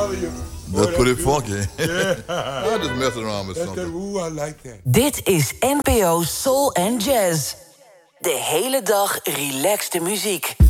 volume. That's pretty funky. Yeah. I just messing around with That's that, something. ooh, I like that. Dit is NPO Soul and Jazz. De hele dag relaxte muziek.